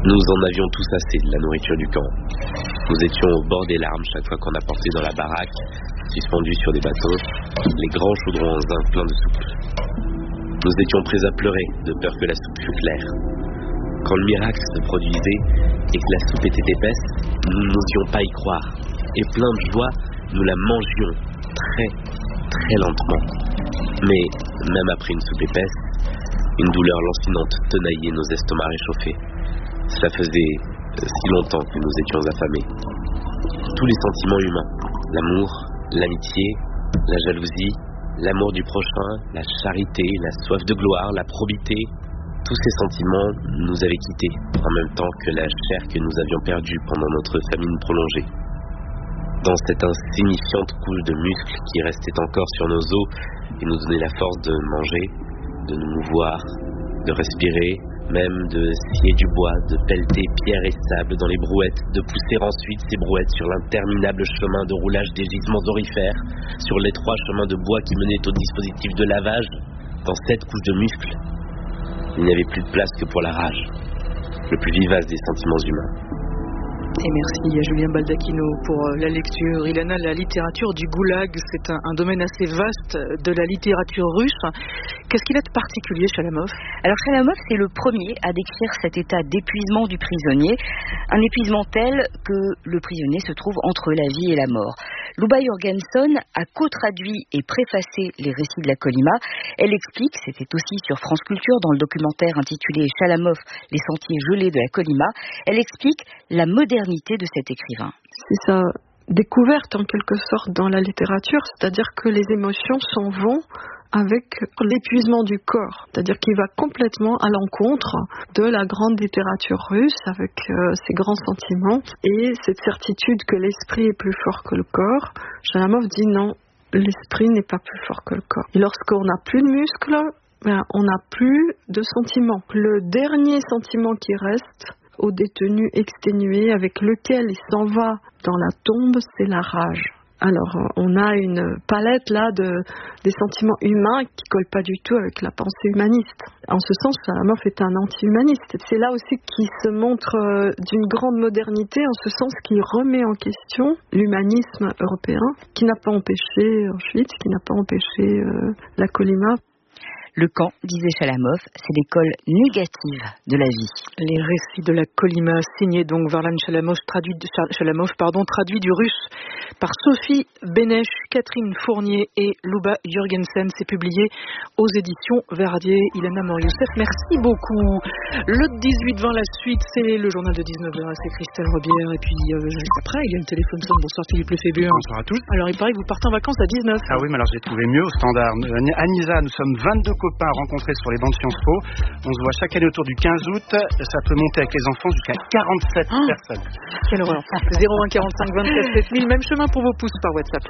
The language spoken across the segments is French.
Nous en avions tous assez de la nourriture du camp. Nous étions au bord des larmes chaque fois qu'on apportait dans la baraque, suspendus sur des bâtons, les grands chaudrons en zinc pleins de soupe. Nous étions prêts à pleurer de peur que la soupe fût claire. Quand le miracle se produisait et que la soupe était épaisse, nous n'osions pas y croire. Et pleins de joie, nous la mangions très, très lentement. Mais même après une soupe épaisse, une douleur lancinante tenaillait nos estomacs réchauffés. Cela faisait si longtemps que nous étions affamés. Tous les sentiments humains, l'amour, l'amitié, la jalousie, l'amour du prochain, la charité, la soif de gloire, la probité, tous ces sentiments nous avaient quittés en même temps que la chair que nous avions perdue pendant notre famine prolongée. Dans cette insignifiante couche de muscles qui restait encore sur nos os et nous donnait la force de manger, de nous mouvoir, de respirer, même de scier du bois, de pelleter pierre et sable dans les brouettes, de pousser ensuite ces brouettes sur l'interminable chemin de roulage des gisements aurifères, sur l'étroit chemin de bois qui menait au dispositif de lavage. Dans cette couche de muscles, il n'y avait plus de place que pour la rage, le plus vivace des sentiments humains. Et merci à Julien Baldacchino pour la lecture. Ilana, la littérature du goulag, c'est un domaine assez vaste de la littérature russe. Qu'est-ce qu'il a de particulier, Chalamov ? Alors Chalamov, c'est le premier à décrire cet état d'épuisement du prisonnier, un épuisement tel que le prisonnier se trouve entre la vie et la mort. Luba Jürgenson a co-traduit et préfacé les récits de la Kolyma. Elle explique, c'était aussi sur France Culture dans le documentaire intitulé Chalamov, les sentiers gelés de la Kolyma, elle explique la modernité de cet écrivain. C'est sa découverte en quelque sorte dans la littérature, c'est-à-dire que les émotions s'en vont avec l'épuisement du corps, c'est-à-dire qu'il va complètement à l'encontre de la grande littérature russe avec ses grands sentiments et cette certitude que l'esprit est plus fort que le corps. Chalamov dit non, l'esprit n'est pas plus fort que le corps. Et lorsqu'on n'a plus de muscles, on n'a plus de sentiments. Le dernier sentiment qui reste au détenu exténué avec lequel il s'en va dans la tombe, c'est la rage. Alors, on a une palette là des sentiments humains qui ne collent pas du tout avec la pensée humaniste. En ce sens, Chalamov est un anti-humaniste. C'est là aussi qu'il se montre d'une grande modernité, en ce sens qu'il remet en question l'humanisme européen, qui n'a pas empêché Auschwitz, qui n'a pas empêché la Kolyma. Le camp, disait Chalamov, c'est l'école négative de la vie. Les récits de la Kolyma, signés donc Varlam Chalamov, traduit du russe par Sophie Bénèche, Catherine Fournier et Luba Jürgenson. C'est publié aux éditions Verdier. Ilana Mor-Youssef, merci beaucoup. Le 18-20, la suite, c'est le journal de 19h, c'est Christelle Robière. Et puis juste après, il y a le téléphone sonne. Bonsoir Philippe Lefébure. Bonsoir à tous. Alors il paraît que vous partez en vacances à 19h. Ah oui, mais alors j'ai trouvé mieux au standard. Anisa, nous sommes 22 copains rencontrés sur les bancs de Sciences Po. On se voit chaque année autour du 15 août. Ça peut monter avec les enfants jusqu'à 47 personnes. Quelle horreur. 01 45 27 7000, même chemin pour vos pouces par WhatsApp.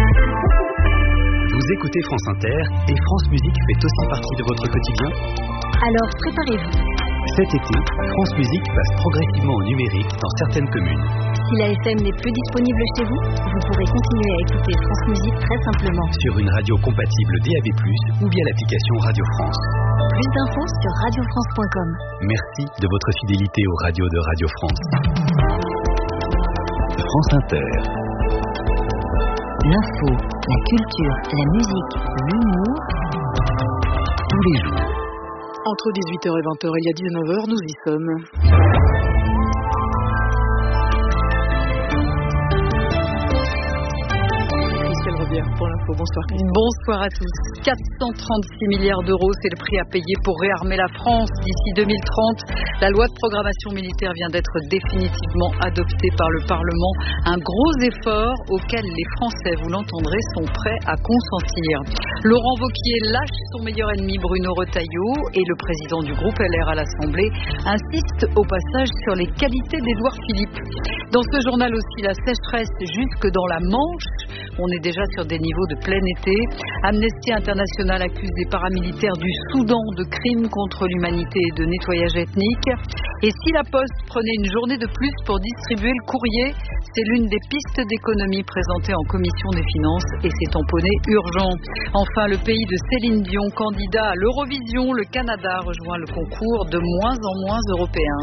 Vous écoutez France Inter et France Musique fait aussi partie de votre quotidien. Alors préparez-vous. Cet été, France Musique passe progressivement au numérique dans certaines communes. Si la FM n'est plus disponible chez vous, vous pourrez continuer à écouter France Musique très simplement. Sur une radio compatible DAB+, ou via l'application Radio France. Plus d'infos sur radiofrance.com. Merci de votre fidélité aux radios de Radio France. France Inter. L'info, la culture, la musique, l'humour. Tous les jours. Entre 18h et 20h, il y a 19h, nous y sommes. Pour l'info. Bonsoir Christine. Bonsoir à tous. 436 milliards d'euros, c'est le prix à payer pour réarmer la France d'ici 2030. La loi de programmation militaire vient d'être définitivement adoptée par le Parlement. Un gros effort auquel les Français, vous l'entendrez, sont prêts à consentir. Laurent Wauquiez lâche son meilleur ennemi Bruno Retailleau et le président du groupe LR à l'Assemblée insiste au passage sur les qualités d'Édouard Philippe. Dans ce journal aussi, la sécheresse jusque dans la Manche. On est déjà sur des niveaux de plein été. Amnesty International accuse les paramilitaires du Soudan de crimes contre l'humanité et de nettoyage ethnique. Et si la Poste prenait une journée de plus pour distribuer le courrier, c'est l'une des pistes d'économie présentées en commission des finances et c'est tamponné urgent. Enfin, le pays de Céline Dion, candidat à l'Eurovision, le Canada rejoint le concours de moins en moins européen.